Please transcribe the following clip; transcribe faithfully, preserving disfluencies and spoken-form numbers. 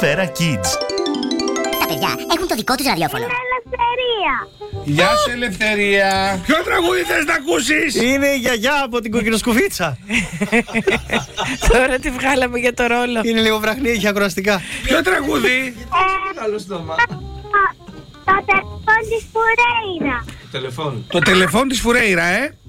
Σφαίρα Kids. Τα παιδιά έχουν το δικό τους ραδιόφωνο. Είναι Ελευθερία. Γεια σου, Ελευθερία. Ποιο τραγούδι θες να ακούσεις? Είναι η γιαγιά από την κοκκινοσκουφίτσα. Τώρα τη βγάλαμε για το ρόλο. Είναι λίγο βραχνή, έχει ακροαστικά. Ποιο τραγούδι? Καλό στόμα. Το τηλεφώνη της Φουρέιρα. Τηλεφώνη. Το τηλεφώνη της Φουρέιρα, ε.